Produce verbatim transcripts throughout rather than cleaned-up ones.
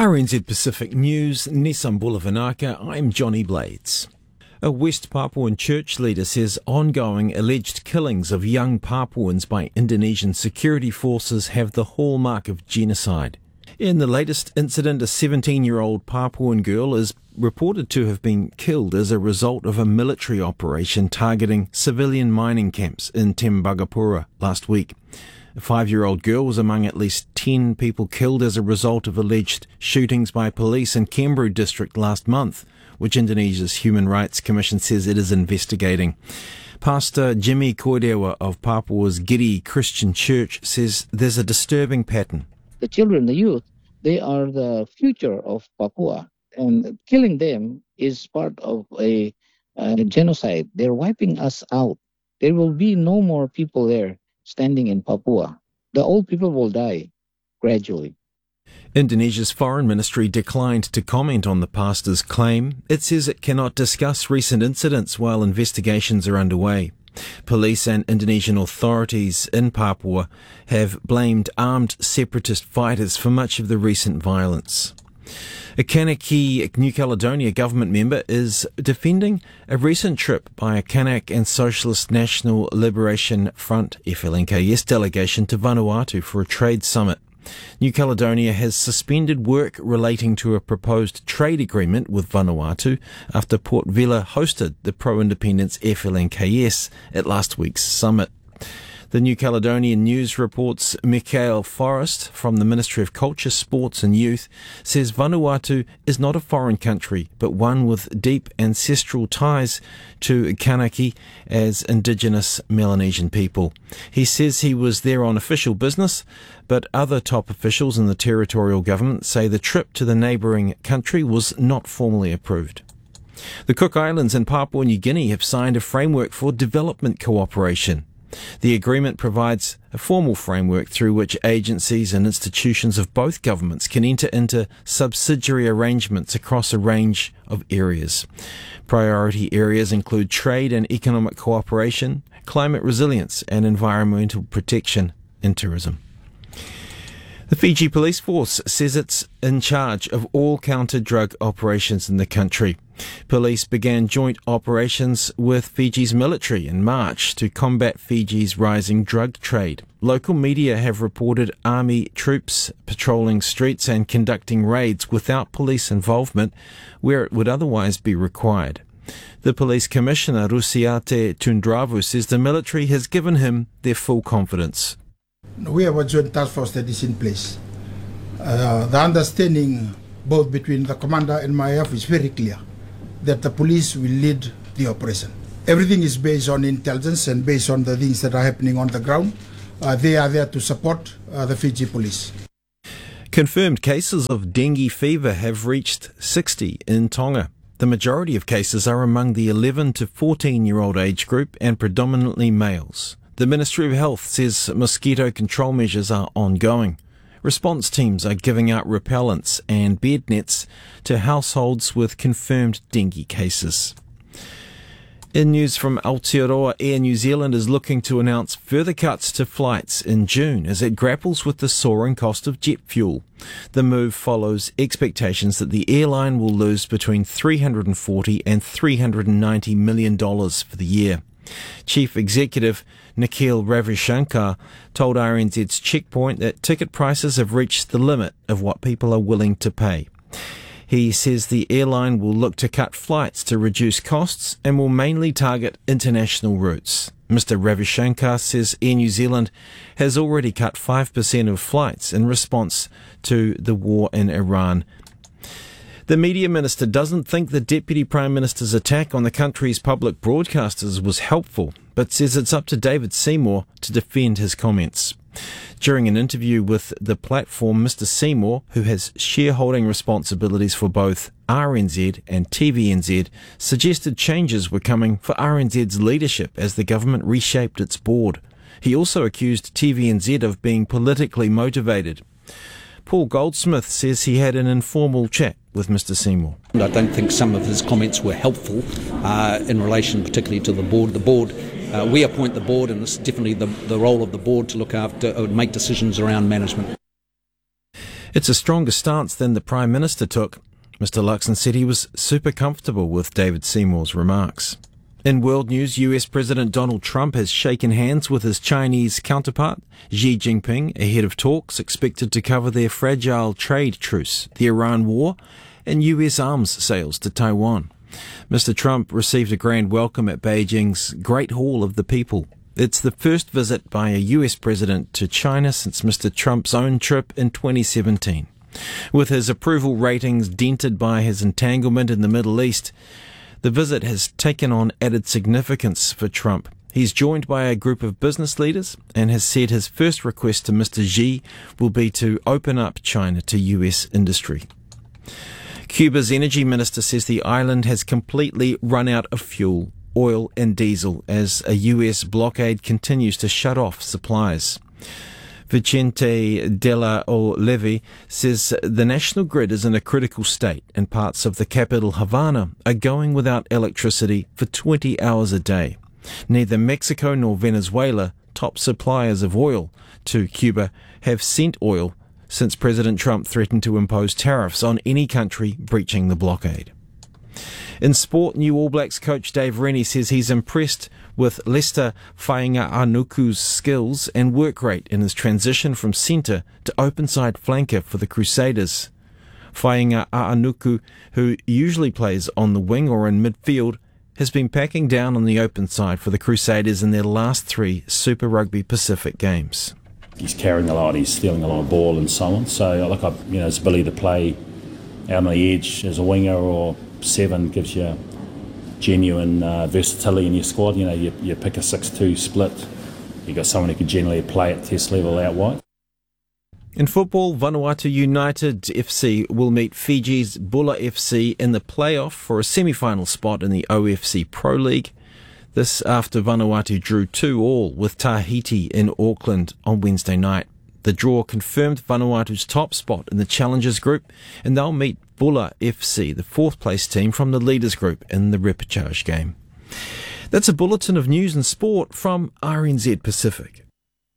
R N Z Pacific News, Nisambula Vinaka, I'm Johnny Blades. A West Papuan church leader says ongoing alleged killings of young Papuans by Indonesian security forces have the hallmark of genocide. In the latest incident, a seventeen-year-old Papuan girl is reported to have been killed as a result of a military operation targeting civilian mining camps in Tembagapura last week. A five-year-old girl was among at least ten people killed as a result of alleged shootings by police in Kembu district last month, which Indonesia's Human Rights Commission says it is investigating. Pastor Jimmy Koidewa of Papua's Giri Christian Church says there's a disturbing pattern. The children, the youth, they are the future of Papua, and killing them is part of a uh, genocide. They're wiping us out. There will be no more people there standing in Papua. The old people will die gradually. Indonesia's foreign ministry declined to comment on the pastor's claim. It says it cannot discuss recent incidents while investigations are underway. Police and Indonesian authorities in Papua have blamed armed separatist fighters for much of the recent violence. A Kanaki New Caledonia government member is defending a recent trip by a Kanak and Socialist National Liberation Front F L N K S delegation to Vanuatu for a trade summit. New Caledonia has suspended work relating to a proposed trade agreement with Vanuatu after Port Vila hosted the pro-independence F L N K S at last week's summit. The New Caledonian News reports Michael Forrest from the Ministry of Culture, Sports and Youth says Vanuatu is not a foreign country, but one with deep ancestral ties to Kanaki as indigenous Melanesian people. He says he was there on official business, but other top officials in the territorial government say the trip to the neighbouring country was not formally approved. The Cook Islands and Papua New Guinea have signed a framework for development cooperation. The agreement provides a formal framework through which agencies and institutions of both governments can enter into subsidiary arrangements across a range of areas. Priority areas include trade and economic cooperation, climate resilience and environmental protection and tourism. The Fiji Police Force says it's in charge of all counter-drug operations in the country. Police began joint operations with Fiji's military in March to combat Fiji's rising drug trade. Local media have reported army troops patrolling streets and conducting raids without police involvement where it would otherwise be required. The police commissioner, Rusiate Tundravu, says the military has given him their full confidence. We have a joint task force that is in place. Uh, the understanding both between the commander and my office is very clear that the police will lead the operation. Everything is based on intelligence and based on the things that are happening on the ground. Uh, they are there to support uh, the Fiji police. Confirmed cases of dengue fever have reached sixty in Tonga. The majority of cases are among the eleven to fourteen-year-old age group and predominantly males. The Ministry of Health says mosquito control measures are ongoing. Response teams are giving out repellents and bed nets to households with confirmed dengue cases. In news from Aotearoa, Air New Zealand is looking to announce further cuts to flights in June as it grapples with the soaring cost of jet fuel. The move follows expectations that the airline will lose between three hundred forty and three hundred ninety million dollars for the year. Chief Executive Nikhil Ravishankar told R N Z's Checkpoint that ticket prices have reached the limit of what people are willing to pay. He says the airline will look to cut flights to reduce costs and will mainly target international routes. Mister Ravishankar says Air New Zealand has already cut five percent of flights in response to the war in Iran. The media minister doesn't think the Deputy Prime Minister's attack on the country's public broadcasters was helpful, but says it's up to David Seymour to defend his comments. During an interview with The Platform, Mister Seymour, who has shareholding responsibilities for both R N Z and T V N Z, suggested changes were coming for R N Z's leadership as the government reshaped its board. He also accused T V N Z of being politically motivated. Paul Goldsmith says he had an informal chat with Mister Seymour. I don't think some of his comments were helpful uh, in relation particularly to the board. The board, uh, we appoint the board, and it's definitely the, the role of the board to look after, uh, make decisions around management. It's a stronger stance than the Prime Minister took. Mister Luxon said he was super comfortable with David Seymour's remarks. In world news, U S President Donald Trump has shaken hands with his Chinese counterpart, Xi Jinping, ahead of talks expected to cover their fragile trade truce, the Iran war, and U S arms sales to Taiwan. Mister Trump received a grand welcome at Beijing's Great Hall of the People. It's the first visit by a U S president to China since Mister Trump's own trip in twenty seventeen. With his approval ratings dented by his entanglement in the Middle East, the visit has taken on added significance for Trump. He's joined by a group of business leaders and has said his first request to Mister Xi will be to open up China to U S industry. Cuba's energy minister says the island has completely run out of fuel, oil and diesel as a U S blockade continues to shut off supplies. Vicente de la Oleve says the national grid is in a critical state and parts of the capital Havana are going without electricity for twenty hours a day. Neither Mexico nor Venezuela, top suppliers of oil to Cuba, have sent oil since President Trump threatened to impose tariffs on any country breaching the blockade. In sport, new All Blacks coach Dave Rennie says he's impressed with Lester Fainga'anuku's skills and work rate in his transition from centre to open-side flanker for the Crusaders. Fainga'anuku, who usually plays on the wing or in midfield, has been packing down on the open side for the Crusaders in their last three Super Rugby Pacific games. He's carrying a lot, he's stealing a lot of ball and so on. So, look, you know, his ability to play out on the edge as a winger or seven gives you genuine uh, versatility in your squad. You know, you, you pick a six two split, you've got someone who can generally play at test level out wide. In football, Vanuatu United F C will meet Fiji's Bula F C in the playoff for a semi-final spot in the O F C Pro League. This after Vanuatu drew two all with Tahiti in Auckland on Wednesday night. The draw confirmed Vanuatu's top spot in the Challengers Group, and they'll meet Bula F C, the fourth-place team from the Leaders Group, in the repechage game. That's a bulletin of news and sport from R N Z Pacific.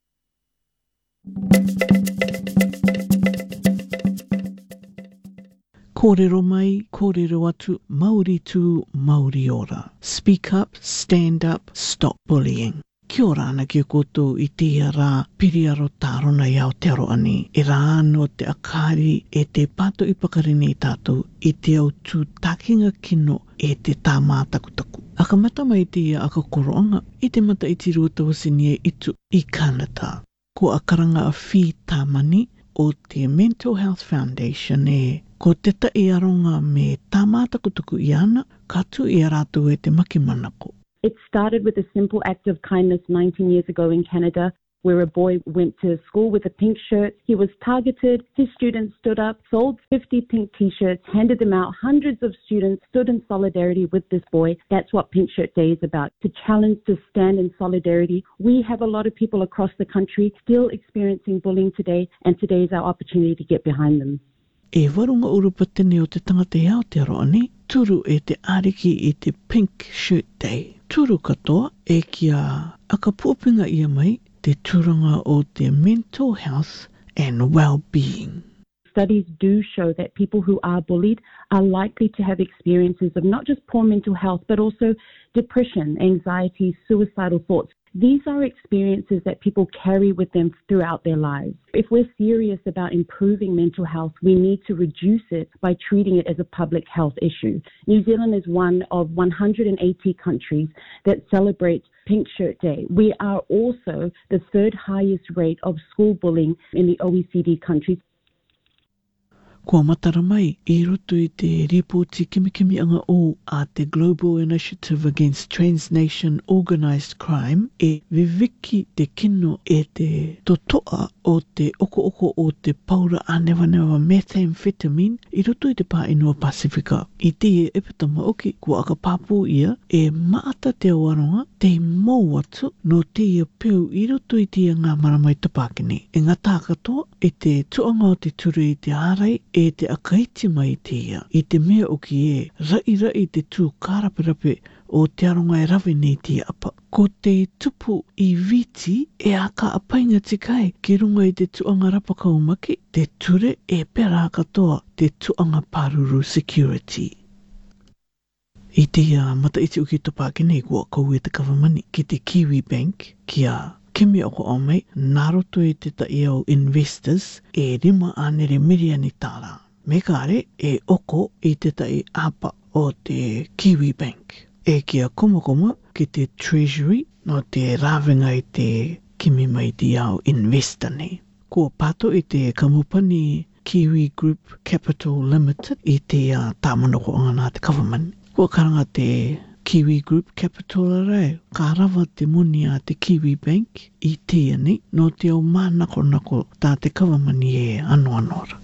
Kōrero mai, kōrero atu, Māori tū, Māori ora. Speak up, stand up, stop bullying. Kia ora ana ki koutou I te rā piriaro tārona i Aotearoa ani. E rā anō te akari e te pato I pakarine I tātou I te au tū takinga kino e te tā mātakutaku. Aka mata mai te ia aka koroanga I te mata I te ruatawasini e itu I Canada. Ko akaranga a whi tāmani o te Mental Health Foundation e ko te ta I aronga me tā mātakutaku I ana katu I a rātou e te makimanako. It started with a simple act of kindness nineteen years ago in Canada, where a boy went to school with a pink shirt. He was targeted. His students stood up, sold fifty pink T-shirts, handed them out. Hundreds of students stood in solidarity with this boy. That's what Pink Shirt Day is about, to challenge, to stand in solidarity. We have a lot of people across the country still experiencing bullying today, and today is our opportunity to get behind them. E warunga urupatene o te tangata I Aotearoa ni, turu e te ariki I te Pink Shirt Day. Turu katoa e kia akapōpinga ia mai te turanga o te mental health and well-being. Studies do show that people who are bullied are likely to have experiences of not just poor mental health, but also depression, anxiety, suicidal thoughts. These are experiences that people carry with them throughout their lives. If we're serious about improving mental health, we need to reduce it by treating it as a public health issue. New Zealand is one of one hundred eighty countries that celebrate Pink Shirt Day. We are also the third highest rate of school bullying in the O E C D countries. Kua matara mai, I roto I te ripoti kimikimi anga o a te Global Initiative Against Transnation Organised Crime e viviki te kino e te totoa o te oko oko o te paura anewa newa methamphetamine I roto I te pā inua Pasifika. I te e epitama oki kua aka pāpū ia e maata te awaronga te mau atu no te ia peu I roto I te ngā maramai tapakini. E ngata katoa e te tuanga o te turu I te ārai e te akaiti mai te ia. I te mea o ki e, rai rai te tū karapirape o te aronga e rawe nei te apa. Ko te tupu I viti e aka apainga te kai ki runga I te tuanga rapa kaumaki, te ture e pera katoa te tuanga paruru security. I te uh, mata iti uki topa ki nei kua kou e te kawamani ki te Kiwi Bank ki a Kimi oko o mai, naroto e te tai au investors e rima anere miriani tāra. Me kāre e oko I te tai apa o te Kiwi Bank. E kia komakoma ki te Treasury no te rawenga I te kimi mai di au investor nei. Kua pato I te kamupani Kiwi Group Capital Limited I te uh, tāmanoko angana te government. Kua karanga te Kiwi Group Capital arai, ka rawa te moni a te Kiwi Bank I te ani no te au mānako nako tā te kawamani e ano anora.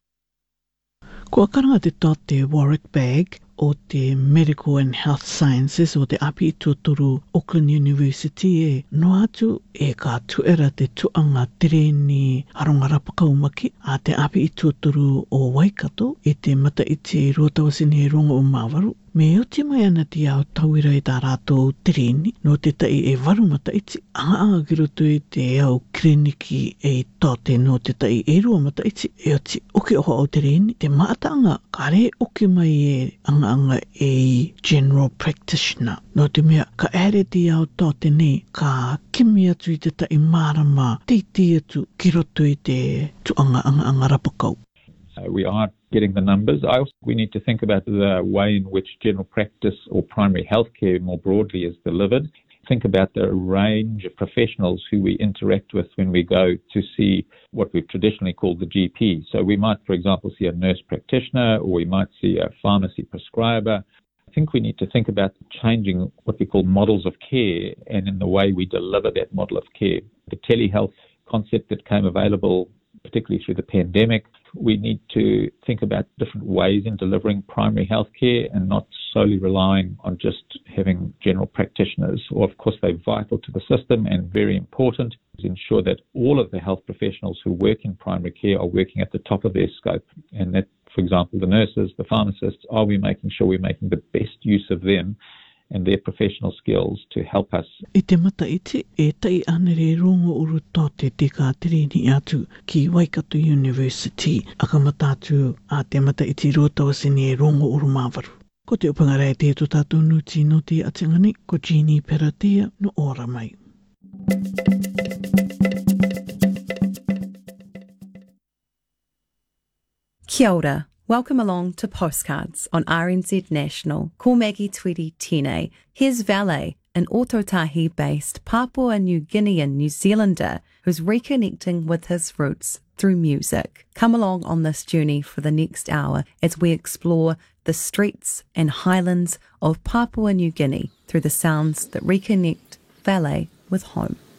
Kua karanga te tō te Warwick Bag o te Medical and Health Sciences o te api I tuaturu Auckland University e no atu e ka tuera te tuanga tireni aronga rapa kaumaki a te api I tuaturu o Waikato I te mata I te ruatawasini e rongo o Māwaru. Me o te mai ana te au tauira I tā rātou tireni no te tai e warumata iti anga anga ki roto I te au kliniki e tote no te tai e rua mata iti e o te uke oho au tireni te maatanga kare uke mai e anga anga e general practitioner no te mea ka ere te au tote nei ka kimi atu I te tai marama te te atu ki roto I te tuanga anga anga rapakau. Uh, we are getting the numbers. I also, we need to think about the way in which general practice or primary healthcare more broadly is delivered. Think about the range of professionals who we interact with when we go to see what we've traditionally called the G P. So we might, for example, see a nurse practitioner or we might see a pharmacy prescriber. I think we need to think about changing what we call models of care and in the way we deliver that model of care. The telehealth concept that came available, particularly through the pandemic, we need to think about different ways in delivering primary health care and not solely relying on just having general practitioners. Or, of course, they're vital to the system and very important to ensure that all of the health professionals who work in primary care are working at the top of their scope. And that, for example, the nurses, the pharmacists, are we making sure we're making the best use of them and their professional skills to help us. I te mata iti, e tai anere rongo uru tote te ka tireni atu ki Waikato University, aka mata atu a te mata iti rotawasini e rongo uru Māwaru. Ko te upangara e te to tātou nuti no te atingani, ko Jeannie Peratea no ora mai. Kia ora. Welcome along to Postcards on R N Z National. Ko Maggie Tweedy Tine. Here's Valet, an Otautahi-based Papua New Guinean New Zealander who's reconnecting with his roots through music. Come along on this journey for the next hour as we explore the streets and highlands of Papua New Guinea through the sounds that reconnect Valet with home.